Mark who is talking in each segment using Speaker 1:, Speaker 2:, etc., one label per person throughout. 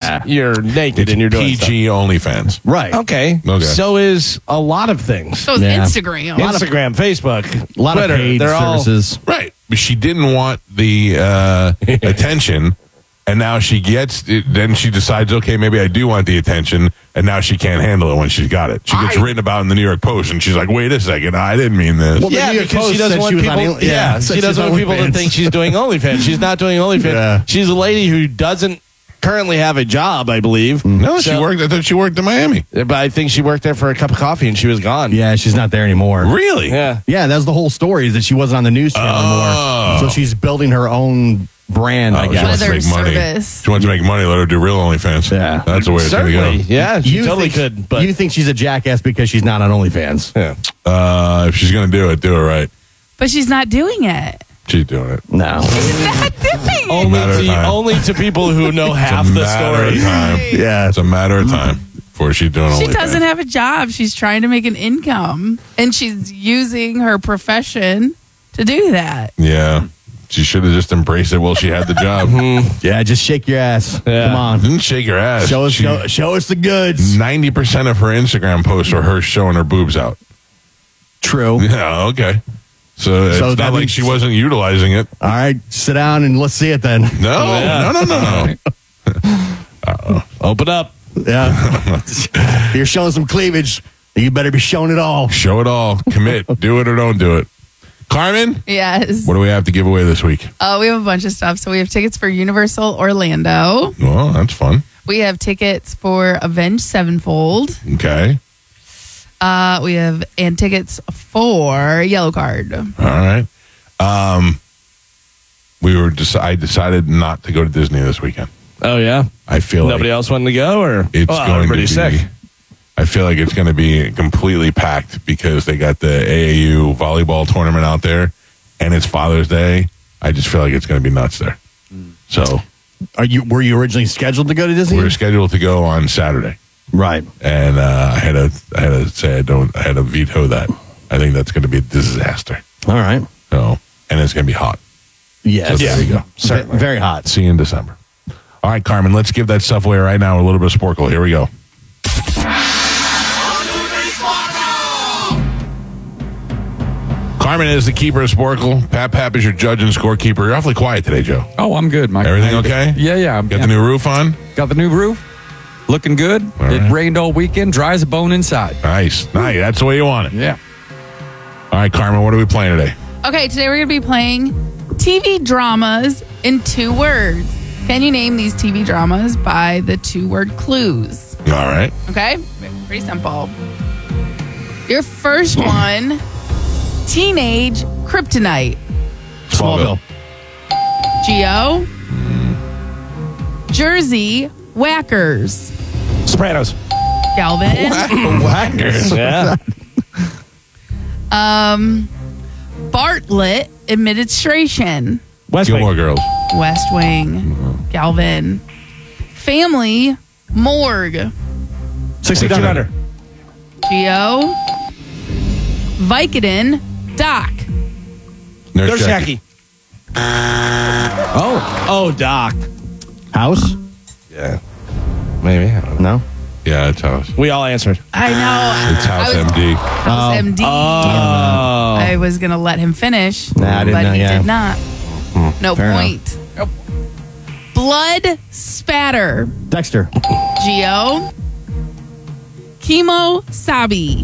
Speaker 1: you're naked and you're doing
Speaker 2: PG OnlyFans.
Speaker 3: Right.
Speaker 1: Okay. So is a lot of things.
Speaker 4: So is Instagram.
Speaker 1: Instagram, Facebook,
Speaker 3: a lot
Speaker 1: Twitter,
Speaker 3: of paid services.
Speaker 2: Right. She didn't want the attention, and now she gets it. Then she decides, okay, maybe I do want the attention, and now she can't handle it when she's got it. She gets written about in the New York Post, and she's like, wait a second, I didn't mean this.
Speaker 3: Well,
Speaker 1: Yeah, because she doesn't want people. She doesn't want people to think she's doing OnlyFans. She's not doing OnlyFans.
Speaker 3: Yeah.
Speaker 1: She's a lady who doesn't currently have a job, I believe.
Speaker 2: No, she worked. I thought she worked in Miami.
Speaker 1: But I think she worked there for a cup of coffee and she was gone.
Speaker 3: Yeah, she's not there anymore.
Speaker 2: Really?
Speaker 1: Yeah.
Speaker 3: Yeah, that's the whole story, is that she wasn't on the news channel anymore. So she's building her own brand, I
Speaker 2: She
Speaker 3: guess.
Speaker 2: wants to
Speaker 4: Weather
Speaker 2: make money.
Speaker 4: service.
Speaker 2: She wants to make money. Let her do real OnlyFans.
Speaker 3: Yeah.
Speaker 2: That's the way it's going to
Speaker 1: Certainly.
Speaker 2: go.
Speaker 1: Yeah, she
Speaker 3: You
Speaker 1: totally
Speaker 3: think-
Speaker 1: could. But
Speaker 3: you think she's a jackass because she's not on OnlyFans?
Speaker 1: yeah.
Speaker 2: If she's going to do it right.
Speaker 4: But she's not doing it.
Speaker 2: She's doing it.
Speaker 3: No.
Speaker 4: She's not doing it.
Speaker 1: Only to people who know half
Speaker 2: It's a
Speaker 1: the
Speaker 2: matter
Speaker 1: story.
Speaker 2: of time.
Speaker 3: Yeah.
Speaker 2: It's a matter of time before she's doing
Speaker 4: She
Speaker 2: OnlyFans.
Speaker 4: doesn't have a job. She's trying to make an income. And she's using her profession to do that.
Speaker 2: Yeah. She should have just embraced it while she had the job.
Speaker 3: Yeah, just shake your ass.
Speaker 1: Yeah.
Speaker 3: Come on.
Speaker 2: Didn't shake her ass.
Speaker 3: Show us the goods.
Speaker 2: 90% of her Instagram posts are her showing her boobs out.
Speaker 3: True.
Speaker 2: Yeah, okay. So it's
Speaker 3: So
Speaker 2: not
Speaker 3: that
Speaker 2: like
Speaker 3: means-
Speaker 2: she wasn't utilizing it.
Speaker 3: All right, sit down and let's see it then.
Speaker 2: No.
Speaker 1: Open up.
Speaker 3: Yeah. If you're showing some cleavage, you better be showing it all.
Speaker 2: Show it all. Commit. Do it or don't do it. Carmen,
Speaker 4: Yes.
Speaker 2: what do we have to give away this week?
Speaker 4: We have a bunch of stuff. So we have tickets for Universal Orlando.
Speaker 2: Well, that's fun.
Speaker 4: We have tickets for Avenged Sevenfold.
Speaker 2: Okay.
Speaker 4: We have tickets for Yellow Card.
Speaker 2: All right. I decided not to go to Disney this weekend.
Speaker 1: Oh, yeah.
Speaker 2: I feel
Speaker 1: Nobody
Speaker 2: like
Speaker 1: else wanted to go? Or
Speaker 2: it's going to
Speaker 1: everybody's
Speaker 2: be
Speaker 1: sick.
Speaker 2: I feel like it's going to be completely packed because they got the AAU volleyball tournament out there, and it's Father's Day. I just feel like it's going to be nuts there. So
Speaker 3: Were you originally scheduled to go to Disney?
Speaker 2: we're scheduled to go on Saturday,
Speaker 3: Right.
Speaker 2: and I had to say I had to veto that. I think that's going to be a disaster.
Speaker 3: All right.
Speaker 2: So, and it's going to be hot.
Speaker 3: Yes.
Speaker 2: So there you go.
Speaker 3: Certainly. Very hot.
Speaker 2: See you in December. All right, Carmen, let's give that stuff away right now with a little bit of Sporkle. Here we go. Carmen is the keeper of Sporkle. Pap is your judge and scorekeeper. You're awfully quiet today, Joe.
Speaker 5: Oh, I'm good, Mike.
Speaker 2: Everything okay?
Speaker 5: Yeah.
Speaker 2: Got the new roof on?
Speaker 5: Got the new roof. Looking good.
Speaker 2: right.
Speaker 5: It rained all weekend. Dry as a bone inside.
Speaker 2: Nice. That's the way you want it.
Speaker 5: Yeah.
Speaker 2: All right, Carmen, what are we playing today?
Speaker 4: Okay, today we're going to be playing TV dramas in 2 words. Can you name these TV dramas by the 2-word clues?
Speaker 2: All right.
Speaker 4: Okay? Pretty simple. Your first one, Teenage Kryptonite.
Speaker 2: Smallville.
Speaker 4: Geo. Jersey Whackers.
Speaker 1: Sopranos.
Speaker 4: Galvin.
Speaker 2: Whackers.
Speaker 1: Yeah.
Speaker 4: Bartlett Administration.
Speaker 1: West
Speaker 2: Gilmore
Speaker 1: Wing.
Speaker 2: Girls.
Speaker 4: West Wing. Galvin. Family Morgue.
Speaker 1: 60 Down Under.
Speaker 4: Geo. Vicodin Doc.
Speaker 2: Nurse
Speaker 1: Nurse
Speaker 2: Jackie.
Speaker 1: Jackie. Oh, Doc.
Speaker 3: House?
Speaker 1: Yeah. Maybe. I don't know.
Speaker 3: No.
Speaker 2: Yeah, it's House.
Speaker 1: We all answered.
Speaker 4: I know.
Speaker 2: It's House
Speaker 4: I was-
Speaker 2: MD.
Speaker 4: That was MD. I was going to let him finish.
Speaker 3: Nah, I didn't
Speaker 4: but
Speaker 3: know,
Speaker 4: he
Speaker 3: yeah.
Speaker 4: did not. No
Speaker 3: fair
Speaker 4: point. Blood Spatter.
Speaker 3: Dexter.
Speaker 4: Geo. Chemo Sabi.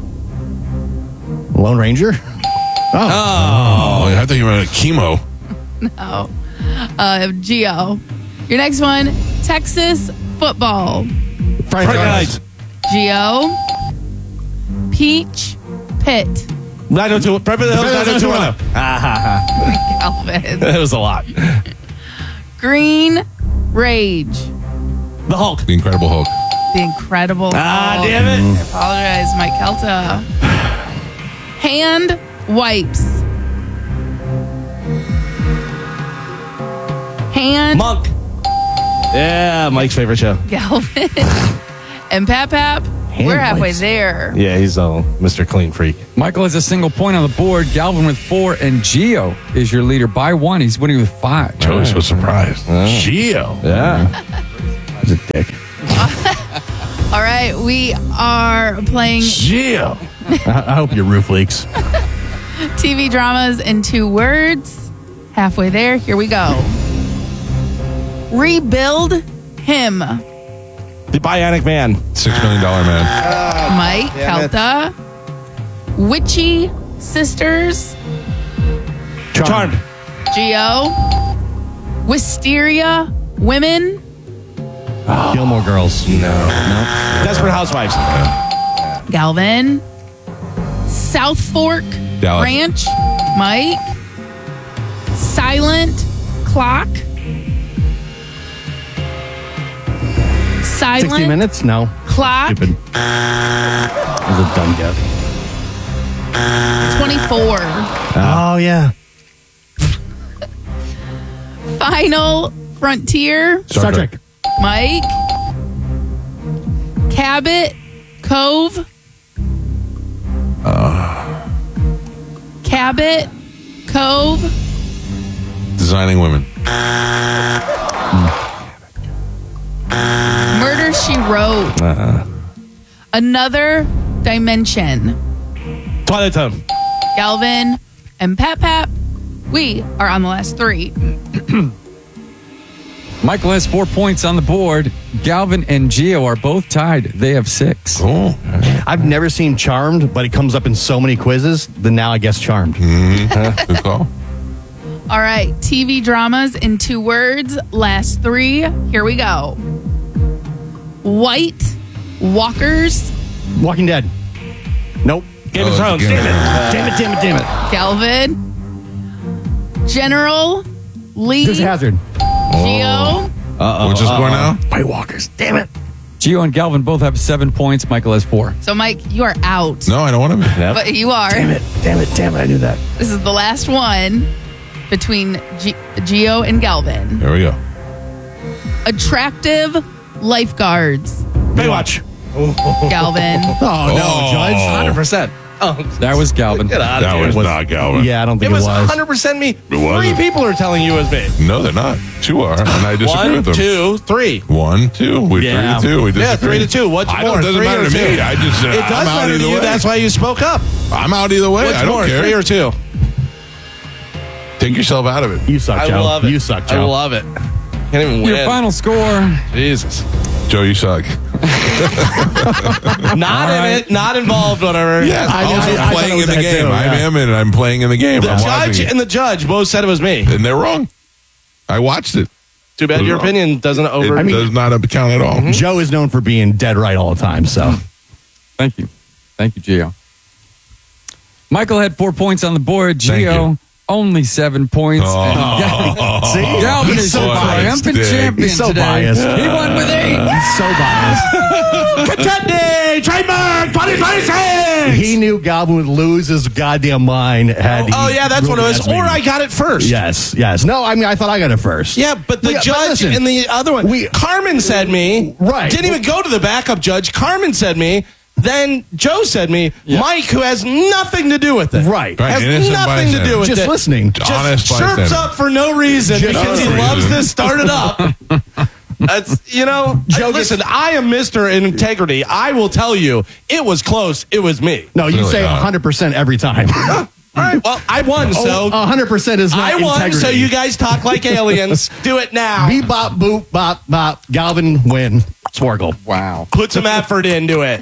Speaker 3: Lone Ranger?
Speaker 2: Oh, I thought you meant chemo.
Speaker 4: Geo. Your next one, Texas Football.
Speaker 3: Friday
Speaker 1: Night.
Speaker 4: Geo. Peach Pit.
Speaker 1: 902. Beverly Hills 90210.
Speaker 4: Alvin.
Speaker 1: It was a lot.
Speaker 4: Green Rage.
Speaker 1: The Hulk.
Speaker 2: The Incredible Hulk.
Speaker 4: The Incredible Hulk.
Speaker 1: Damn it.
Speaker 4: I apologize, Mike Kelta. Hand Wipes. Hand
Speaker 1: Monk. Yeah, Mike's favorite show.
Speaker 4: Galvin. And Pap. We're halfway
Speaker 3: Wipes.
Speaker 4: there.
Speaker 1: Yeah, he's a Mr. Clean Freak.
Speaker 5: Michael has a single point on the board. Galvin with 4, and Geo is your leader by 1. He's winning with 5.
Speaker 2: Joey's so surprised. Geo.
Speaker 1: Yeah.
Speaker 3: He's a dick.
Speaker 4: All right, we are playing
Speaker 2: Yeah.
Speaker 3: I hope your roof leaks.
Speaker 4: TV dramas in 2 words. Halfway there. Here we go. Rebuild him.
Speaker 1: The Bionic Man.
Speaker 2: $6 million man.
Speaker 4: Mike, Kelta. Witchy Sisters.
Speaker 1: Charmed.
Speaker 4: Geo. Wisteria Women.
Speaker 3: Gilmore Girls.
Speaker 1: Desperate Housewives.
Speaker 4: Galvin. South Fork
Speaker 2: Dallas.
Speaker 4: Ranch. Mike. Silent Clock.
Speaker 3: 60
Speaker 4: Silent
Speaker 3: Minutes? No.
Speaker 4: Clock.
Speaker 3: Stupid. That was a dumb guess.
Speaker 4: 24.
Speaker 3: Oh, yeah.
Speaker 4: Final Frontier.
Speaker 3: Star Trek.
Speaker 4: Mike. Cabot Cove. Cabot Cove.
Speaker 2: Designing Women.
Speaker 4: Murder, She Wrote. Another Dimension.
Speaker 1: Twilight Zone.
Speaker 4: Galvin and Pap. We are on the last 3.
Speaker 5: Michael has 4 points on the board. Galvin and Gio are both tied. They have 6.
Speaker 2: Cool.
Speaker 3: I've never seen Charmed, but it comes up in so many quizzes. Then now I guess Charmed.
Speaker 2: Good call.
Speaker 4: All right, TV dramas in 2 words. Last 3. Here we go. White Walkers.
Speaker 3: Walking Dead. Nope.
Speaker 1: Game of Thrones.
Speaker 2: Game of
Speaker 3: Damn it.
Speaker 4: Galvin. General Lee.
Speaker 3: This is Hazard.
Speaker 4: Geo.
Speaker 2: What's the score now?
Speaker 3: White Walkers. Damn it.
Speaker 5: Gio and Galvin both have 7 points. Michael has 4.
Speaker 4: So, Mike, you are out.
Speaker 2: No, I don't want to be.
Speaker 4: But you are.
Speaker 3: Damn it. I knew that.
Speaker 4: This is the last one between Geo and Galvin.
Speaker 2: There we go.
Speaker 4: Attractive Lifeguards.
Speaker 1: Baywatch.
Speaker 4: Galvin.
Speaker 3: Oh, no, Judge.
Speaker 1: 100%. Oh,
Speaker 5: That was Galvin.
Speaker 1: get out of
Speaker 2: That
Speaker 1: here.
Speaker 2: was not Galvin.
Speaker 3: Yeah, I don't
Speaker 1: It
Speaker 3: think it
Speaker 1: was
Speaker 3: was.
Speaker 1: 100% me.
Speaker 2: was.
Speaker 1: 3 people are telling you it was me.
Speaker 2: No, they're not. 2 are, and I disagree
Speaker 1: 1,
Speaker 2: with them.
Speaker 1: 2, 3.
Speaker 2: 1, 2. We
Speaker 3: Yeah.
Speaker 2: 3 to 2. We
Speaker 1: Yeah,
Speaker 2: disagree.
Speaker 1: 3 to 2. What's
Speaker 2: I
Speaker 1: more?
Speaker 2: don't, doesn't
Speaker 1: 3
Speaker 2: matter
Speaker 1: or
Speaker 2: to me.
Speaker 1: 2?
Speaker 2: I just,
Speaker 1: It does
Speaker 2: I'm out
Speaker 1: matter to
Speaker 2: either
Speaker 1: you.
Speaker 2: way.
Speaker 1: That's why you spoke up.
Speaker 2: I'm out either way.
Speaker 1: What's
Speaker 2: I don't
Speaker 1: more,
Speaker 2: care.
Speaker 1: 3 or 2?
Speaker 2: Take yourself out of it.
Speaker 3: You suck,
Speaker 1: I
Speaker 3: Joe.
Speaker 1: love it.
Speaker 3: You suck,
Speaker 1: I
Speaker 3: Joe.
Speaker 1: love it. Can't even
Speaker 5: Your
Speaker 1: win.
Speaker 5: final score.
Speaker 1: Jesus.
Speaker 2: Joe, you suck.
Speaker 1: Not in it. Not involved. Whatever.
Speaker 2: Yes,
Speaker 3: I
Speaker 2: also
Speaker 3: thought it
Speaker 2: playing
Speaker 3: was
Speaker 2: in the
Speaker 3: that
Speaker 2: game.
Speaker 3: too,
Speaker 2: I
Speaker 3: yeah.
Speaker 2: am, and I'm playing in the game.
Speaker 1: The
Speaker 2: I'm
Speaker 1: judge
Speaker 2: watching it.
Speaker 1: and the judge both said it was me.
Speaker 2: And they're wrong. I watched it.
Speaker 1: Too bad your opinion doesn't over.
Speaker 2: It does not count at all.
Speaker 3: Joe is known for being dead right all the time, so.
Speaker 5: Thank you. Thank you, Gio. Michael had 4 points on the board.
Speaker 2: Thank
Speaker 5: Gio,
Speaker 2: you.
Speaker 5: only 7 points. And
Speaker 3: See?
Speaker 5: Galvin
Speaker 3: He's
Speaker 5: is
Speaker 3: so
Speaker 5: the
Speaker 3: biased.
Speaker 5: triumphant champion
Speaker 3: He's so
Speaker 5: today.
Speaker 3: biased.
Speaker 5: He won with 8.
Speaker 3: He's so biased.
Speaker 1: Contending trademark 2026.
Speaker 3: He knew Galvin would lose his goddamn mind had he
Speaker 1: Oh yeah, that's what it
Speaker 3: ruled
Speaker 1: was.
Speaker 3: against me.
Speaker 1: Or I got it first.
Speaker 3: Yes. No, I mean, I thought I got it first.
Speaker 1: Yeah, but the
Speaker 3: Yeah, but
Speaker 1: judge
Speaker 3: listen,
Speaker 1: and the other one,
Speaker 3: we-
Speaker 1: Carmen said me.
Speaker 3: Right.
Speaker 1: Didn't even go to the backup judge. Carmen said me. Then Joe said me. Mike, who has nothing to do with it.
Speaker 3: Right.
Speaker 1: Has
Speaker 2: Innocent
Speaker 1: nothing to
Speaker 2: bystander.
Speaker 1: do with
Speaker 3: Just
Speaker 1: it.
Speaker 3: listening.
Speaker 1: Just
Speaker 2: Honest
Speaker 1: chirps
Speaker 2: bystander.
Speaker 1: up for no reason
Speaker 3: Just
Speaker 1: because he
Speaker 2: no
Speaker 1: loves
Speaker 2: reason.
Speaker 1: this started up. That's,
Speaker 3: Joe
Speaker 1: listen, I am Mr. Integrity. I will tell you, it was close. It was me.
Speaker 3: No, you
Speaker 2: Really
Speaker 3: say
Speaker 2: not.
Speaker 3: 100% every time.
Speaker 1: All right. Well, I won, so
Speaker 3: 100% is not
Speaker 1: I won.
Speaker 3: integrity.
Speaker 1: So you guys talk like aliens. Do it now.
Speaker 3: Beep, bop, boop, bop, bop. Galvin, win. Swargle.
Speaker 5: Wow.
Speaker 1: Put some effort into it.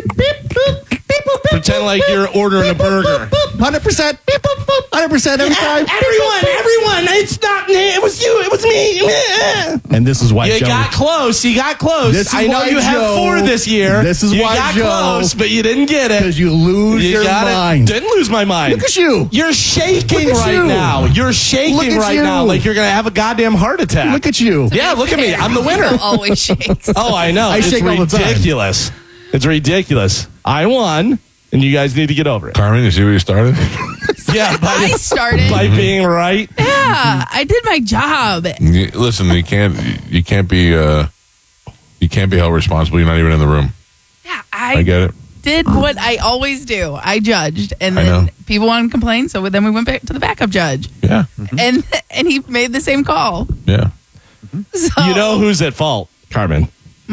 Speaker 1: Pretend like you're ordering a burger.
Speaker 3: 100%. 100% every time.
Speaker 1: Everyone, it's not me. It was you. It was me.
Speaker 3: And this is why
Speaker 1: You
Speaker 3: Joe.
Speaker 1: got close. You got close.
Speaker 3: This is
Speaker 1: I know
Speaker 3: why
Speaker 1: you have
Speaker 3: Joe-
Speaker 1: 4 this year.
Speaker 3: This is
Speaker 1: you
Speaker 3: why
Speaker 1: got
Speaker 3: Joe-
Speaker 1: close, but you didn't get it.
Speaker 3: Because you lose
Speaker 1: You
Speaker 3: your
Speaker 1: got
Speaker 3: mind.
Speaker 1: it. Didn't lose my mind.
Speaker 3: Look at you.
Speaker 1: You're shaking
Speaker 3: Look at
Speaker 1: right
Speaker 3: you.
Speaker 1: now. You're shaking
Speaker 3: Look at
Speaker 1: right
Speaker 3: you.
Speaker 1: now like you're going to have a goddamn heart attack.
Speaker 3: Look at you.
Speaker 1: Yeah, look at me. I'm the winner.
Speaker 4: Joe always shakes.
Speaker 1: Oh, I know.
Speaker 3: I
Speaker 1: It's
Speaker 3: shake all the time.
Speaker 1: ridiculous. It's ridiculous. I won, and you guys need to get over it.
Speaker 2: Carmen, you see where you started?
Speaker 1: Yeah,
Speaker 4: I started.
Speaker 1: by being right.
Speaker 4: Yeah, I did my job.
Speaker 2: Listen, you can't be held responsible. You're not even in the room.
Speaker 4: Yeah,
Speaker 2: I get it.
Speaker 4: did what I always do. I judged, and
Speaker 2: I
Speaker 4: then
Speaker 2: know.
Speaker 4: people wanted to complain. So then we went back to the backup judge,
Speaker 2: Yeah,
Speaker 4: and he made the same call.
Speaker 2: yeah.
Speaker 4: So,
Speaker 1: You know who's at fault? Carmen.